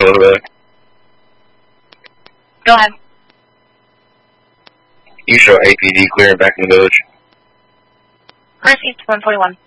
Elizabeth. Go ahead. You show APD clearing back in the village. Received 141.